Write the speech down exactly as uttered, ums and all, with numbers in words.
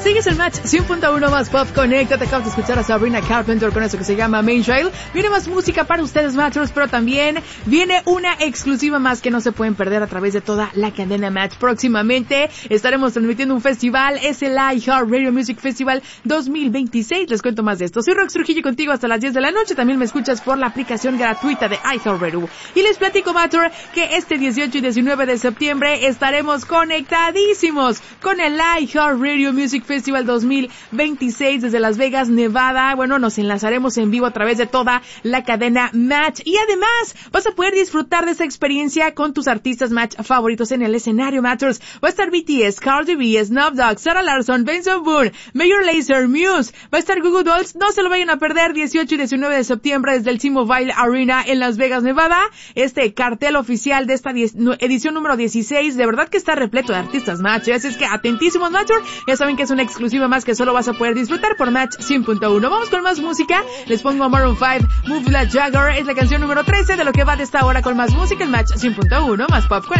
Sigues el Match cien punto uno más Pop Connect. Te acabas de escuchar a Sabrina Carpenter con eso que se llama Main Trail. Viene más música para ustedes, Matchers, pero también viene una exclusiva más que no se pueden perder a través de toda la cadena Match. Próximamente estaremos transmitiendo un festival, es el iHeartRadio Music Festival dos mil veintiséis. Les cuento más de esto. Soy Rox Trujillo contigo hasta las diez de la noche. También me escuchas por la aplicación gratuita de iHeartRadio. Y les platico, Matcher, que este dieciocho y diecinueve de septiembre estaremos conectadísimos con el iHeartRadio Music Festival dos mil veintiséis desde Las Vegas, Nevada. Bueno, nos enlazaremos en vivo a través de toda la cadena Match. Y además, vas a poder disfrutar de esta experiencia con tus artistas Match favoritos en el escenario, Matchers. Va a estar B T S, Cardi B, Snoop Dogg, Sarah Larson, Benson Boone, Major Lazer, Muse. Va a estar Goo Goo Dolls. No se lo vayan a perder. dieciocho y diecinueve de septiembre desde el T-Mobile Arena en Las Vegas, Nevada. Este cartel oficial de esta edición número dieciséis, de verdad que está repleto de artistas Match. Así es que atentísimos, Matcher. Ya saben que es una exclusiva más que solo vas a poder disfrutar por Match cien punto uno. Vamos con más música. Les pongo a Maroon five, Move Like Jagger. Es la canción número trece de lo que va de esta hora con más música en Match cien punto uno más Pop.